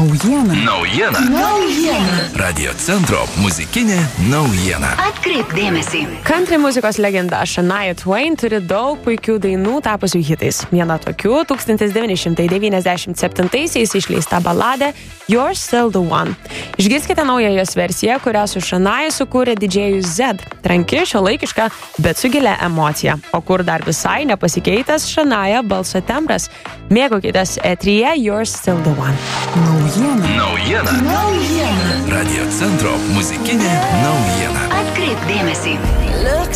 Naujiena. Radio centro muzikinė naujiena. Atkreipk dėmesį. Country muzikos legenda Shania Twain turi daug puikių dainų tapusių hitais. Viena tokių 1997-aisiais išleista baladė You're Still the One. Išgirskite naują jos versiją, kurią su Shania sukūrė didžėjus Z. Tranki, šiuolaikiška, bet su gilia emocija. O kur dar visai nepasikeitęs Shania balso tembras. Mėgaukitės eteryje You're Still the One. Naujiena. Radio centro muzikinė naujiena. Atkreipk dėmesį. Look